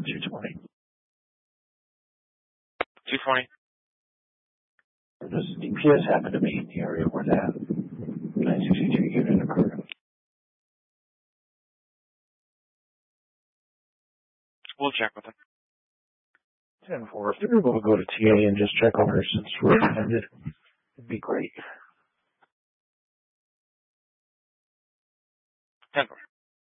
220. 220. Does DPS happen to be in the area where that 962 unit occurred? We'll check with them. 10-4. If they're able to go to TA and just check on her since we're ended, it'd be great. 10-4.